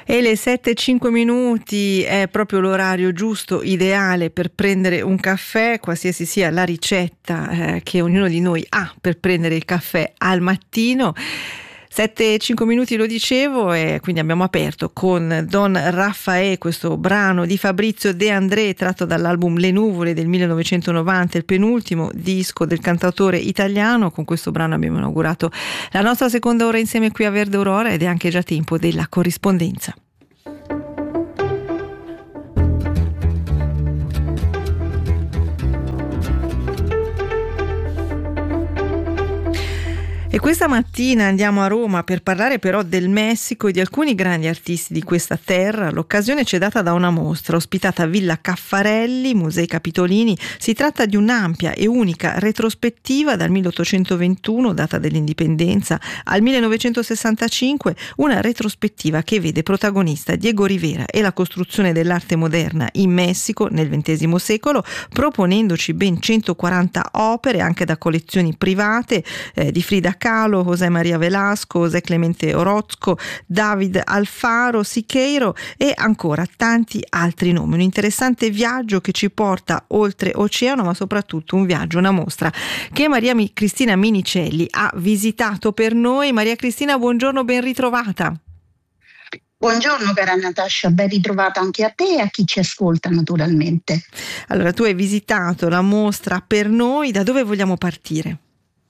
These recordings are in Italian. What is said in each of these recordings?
E le 7:05 è proprio l'orario giusto, ideale per prendere un caffè, qualsiasi sia la ricetta che ognuno di noi ha per prendere il caffè al mattino. 7:05 lo dicevo, e quindi abbiamo aperto con Don Raffaè, questo brano di Fabrizio De André tratto dall'album Le Nuvole del 1990, il penultimo disco del cantautore italiano. Con questo brano abbiamo inaugurato la nostra seconda ora insieme qui a Verde Aurora, ed è anche già tempo della corrispondenza. E questa mattina andiamo a Roma per parlare però del Messico e di alcuni grandi artisti di questa terra. L'occasione ci è data da una mostra ospitata a Villa Caffarelli, Musei Capitolini. Si tratta di un'ampia e unica retrospettiva dal 1821, data dell'indipendenza, al 1965, una retrospettiva che vede protagonista Diego Rivera e la costruzione dell'arte moderna in Messico nel XX secolo, proponendoci ben 140 opere anche da collezioni private di Frida Kahlo, José María Velasco, José Clemente Orozco, David Alfaro, Siqueiro e ancora tanti altri nomi. Un interessante viaggio che ci porta oltre oceano, ma soprattutto un viaggio, una mostra che Maria Cristina Minicelli ha visitato per noi. Maria Cristina, buongiorno, ben ritrovata. Buongiorno cara Natascia, ben ritrovata anche a te e a chi ci ascolta naturalmente. Allora, tu hai visitato la mostra per noi, da dove vogliamo partire?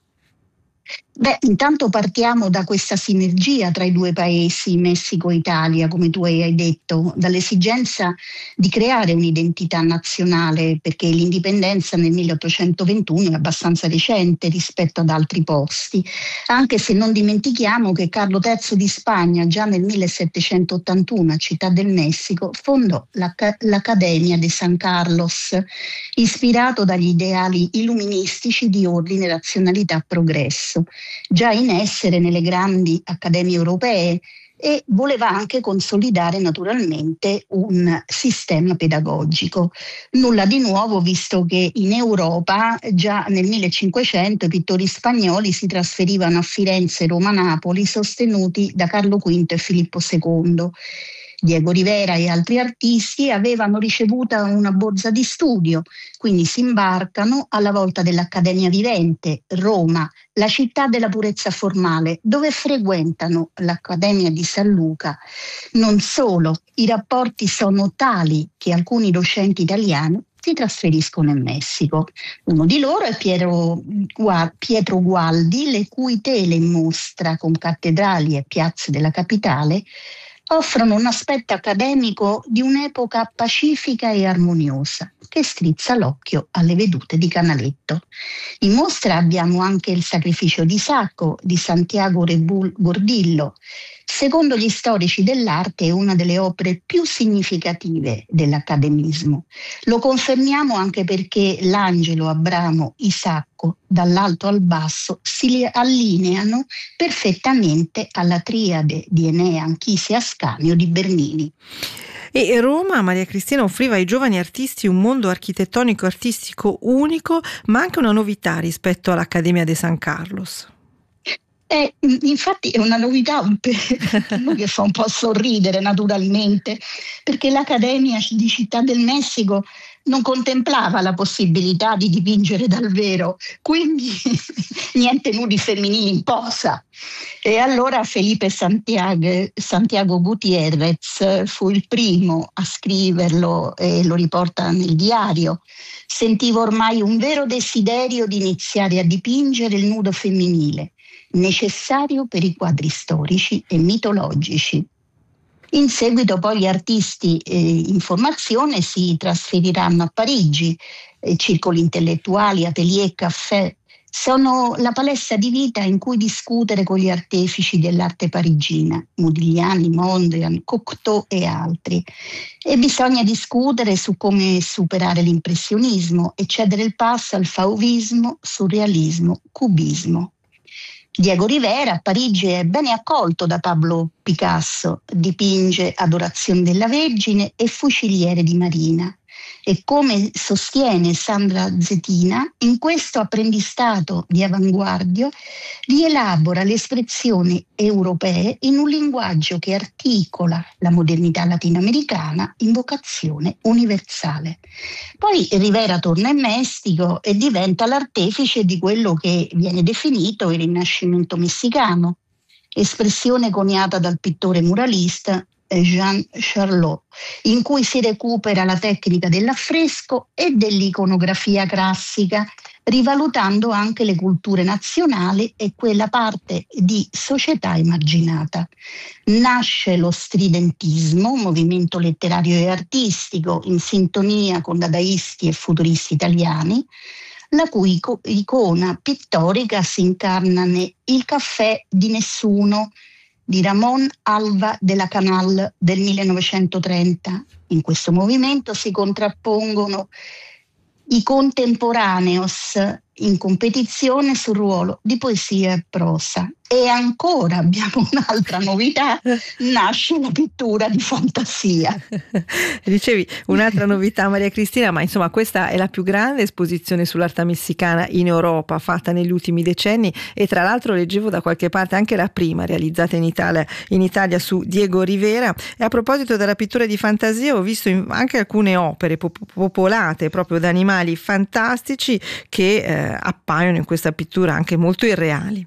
Intanto partiamo da questa sinergia tra i due paesi, Messico e Italia, come tu hai detto, dall'esigenza di creare un'identità nazionale, perché l'indipendenza nel 1821 è abbastanza recente rispetto ad altri posti, anche se non dimentichiamo che Carlo III di Spagna già nel 1781 a Città del Messico fondò l'Accademia de San Carlos, ispirato dagli ideali illuministici di ordine, razionalità, progresso, già in essere nelle grandi accademie europee, e voleva anche consolidare naturalmente un sistema pedagogico. Nulla di nuovo, visto che in Europa già nel 1500 i pittori spagnoli si trasferivano a Firenze, Roma, Napoli, sostenuti da Carlo V e Filippo II. Diego Rivera e altri artisti avevano ricevuto una borsa di studio, quindi si imbarcano alla volta dell'Accademia Vivente, Roma, la città della purezza formale, dove frequentano l'Accademia di San Luca. Non solo, i rapporti sono tali che alcuni docenti italiani si trasferiscono in Messico. Uno di loro è Pietro Gualdi, le cui tele in mostra con cattedrali e piazze della capitale offrono un aspetto accademico di un'epoca pacifica e armoniosa che strizza l'occhio alle vedute di Canaletto. In mostra abbiamo anche il Sacrificio di Sacco di Santiago Gordillo. Secondo gli storici dell'arte è una delle opere più significative dell'accademismo. Lo confermiamo anche perché l'Angelo, Abramo, Isacco, dall'alto al basso, si allineano perfettamente alla triade di Enea, Anchise e Ascanio di Bernini. E Roma, Maria Cristina, offriva ai giovani artisti un mondo architettonico e artistico unico, ma anche una novità rispetto all'Accademia de San Carlos. Infatti è una novità per noi che fa un po' sorridere naturalmente, perché l'Accademia di Città del Messico non contemplava la possibilità di dipingere dal vero, quindi niente nudi femminili in posa. E allora Felipe Santiago Gutiérrez fu il primo a scriverlo e lo riporta nel diario. Sentivo ormai un vero desiderio di iniziare a dipingere il nudo femminile, necessario per i quadri storici e mitologici. In seguito poi gli artisti in formazione si trasferiranno a Parigi, circoli intellettuali, atelier, caffè. Sono la palestra di vita in cui discutere con gli artefici dell'arte parigina, Modigliani, Mondrian, Cocteau e altri. E bisogna discutere su come superare l'impressionismo e cedere il passo al fauvismo, surrealismo, cubismo. Diego Rivera a Parigi è bene accolto da Pablo Picasso, dipinge Adorazione della Vergine e Fuciliere di Marina. E come sostiene Sandra Zetina, in questo apprendistato di avanguardia rielabora le espressioni europee in un linguaggio che articola la modernità latinoamericana in vocazione universale. Poi Rivera torna in Messico e diventa l'artefice di quello che viene definito il Rinascimento messicano, espressione coniata dal pittore muralista Jean Charlot, in cui si recupera la tecnica dell'affresco e dell'iconografia classica, rivalutando anche le culture nazionali e quella parte di società emarginata. Nasce lo stridentismo, un movimento letterario e artistico in sintonia con dadaisti e futuristi italiani, la cui icona pittorica si incarna nel Il caffè di nessuno di Ramón Alba de la Canal del 1930. In questo movimento si contrappongono i contemporaneos in competizione sul ruolo di poesia e prosa. E ancora abbiamo un'altra novità, nasce la pittura di fantasia. Dicevi un'altra novità, Maria Cristina, ma insomma questa è la più grande esposizione sull'arte messicana in Europa fatta negli ultimi decenni, e tra l'altro leggevo da qualche parte anche la prima realizzata in Italia su Diego Rivera. E a proposito della pittura di fantasia, ho visto anche alcune opere popolate proprio da animali fantastici che appaiono in questa pittura anche molto irreali.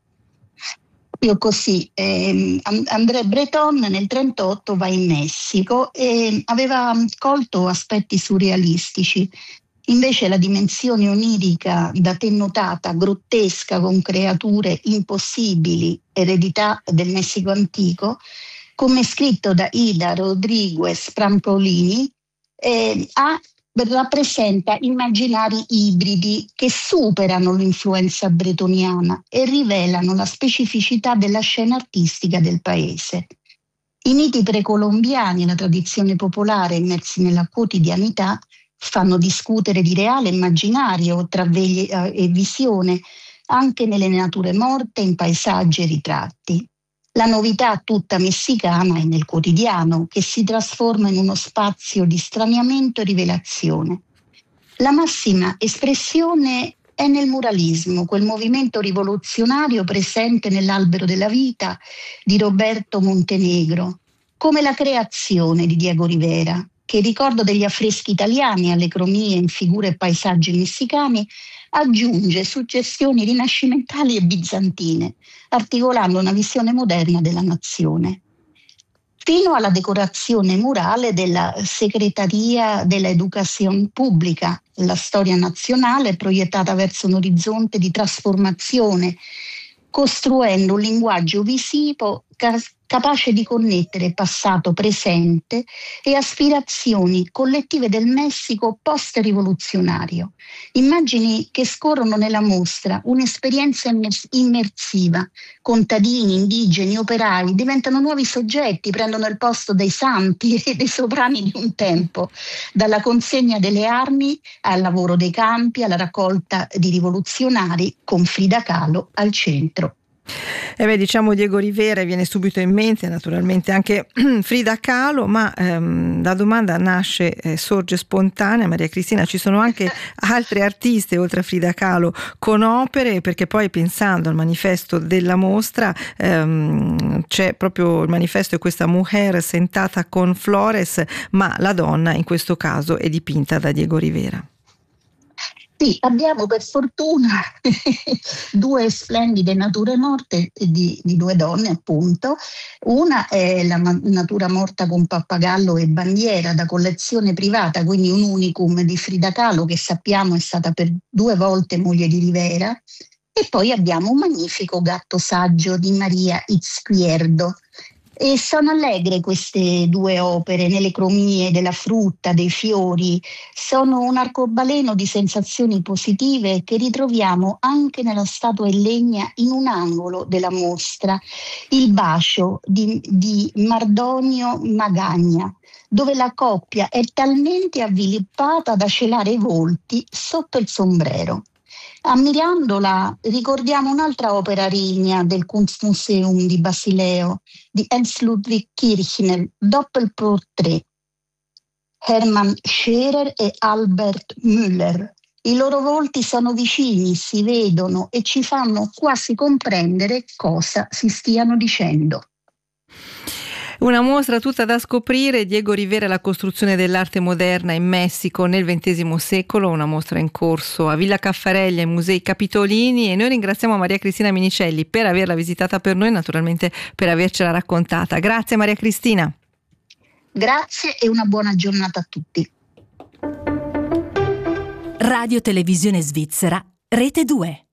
Io così, André Breton nel 1938 va in Messico e aveva colto aspetti surrealistici. Invece la dimensione onirica da te notata, grottesca, con creature impossibili, eredità del Messico antico, come scritto da Ida Rodriguez Prampolini, rappresenta immaginari ibridi che superano l'influenza bretoniana e rivelano la specificità della scena artistica del paese. I miti precolombiani e la tradizione popolare immersi nella quotidianità fanno discutere di reale immaginario tra veglia e visione anche nelle nature morte, in paesaggi e ritratti. La novità tutta messicana è nel quotidiano, che si trasforma in uno spazio di straniamento e rivelazione. La massima espressione è nel muralismo, quel movimento rivoluzionario presente nell'Albero della vita di Roberto Montenegro, come la creazione di Diego Rivera, che il ricordo degli affreschi italiani alle cromie in figure e paesaggi messicani aggiunge suggestioni rinascimentali e bizantine, articolando una visione moderna della nazione. Fino alla decorazione murale della Secretaría de la Educación Pública, la storia nazionale proiettata verso un orizzonte di trasformazione, costruendo un linguaggio visivo capace di connettere passato, presente e aspirazioni collettive del Messico post-rivoluzionario. Immagini che scorrono nella mostra, un'esperienza immersiva. Contadini, indigeni, operai diventano nuovi soggetti, prendono il posto dei santi e dei sovrani di un tempo, dalla consegna delle armi al lavoro dei campi, alla raccolta di rivoluzionari, con Frida Kahlo al centro. Diciamo Diego Rivera, viene subito in mente naturalmente anche Frida Kahlo, ma la domanda sorge spontanea, Maria Cristina: ci sono anche altre artiste oltre a Frida Kahlo con opere? Perché poi, pensando al manifesto della mostra, c'è proprio il manifesto è questa Mujer sentata con flores, ma la donna in questo caso è dipinta da Diego Rivera. Sì, abbiamo per fortuna due splendide nature morte di due donne, appunto. Una è la natura morta con pappagallo e bandiera, da collezione privata, quindi un unicum di Frida Kahlo, che sappiamo è stata per 2 volte moglie di Rivera. E poi abbiamo un magnifico gatto saggio di Maria Izquierdo. E sono allegre queste 2 opere, nelle cromie della frutta, dei fiori. Sono un arcobaleno di sensazioni positive che ritroviamo anche nella statua in legna in un angolo della mostra, Il bacio di Mardonio Magagna, dove la coppia è talmente avvilippata da celare i volti sotto il sombrero. Ammiriandola ricordiamo un'altra opera rigna del Kunstmuseum di Basileo di Ernst Ludwig Kirchner, Doppelportrait. Hermann Scherer e Albert Müller. I loro volti sono vicini, si vedono e ci fanno quasi comprendere cosa si stiano dicendo. Una mostra tutta da scoprire. Diego Rivera, la costruzione dell'arte moderna in Messico nel XX secolo, una mostra in corso a Villa Caffarelli ai Musei Capitolini, e noi ringraziamo Maria Cristina Minicelli per averla visitata per noi, naturalmente per avercela raccontata. Grazie Maria Cristina. Grazie e una buona giornata a tutti. Radio Televisione Svizzera, Rete 2.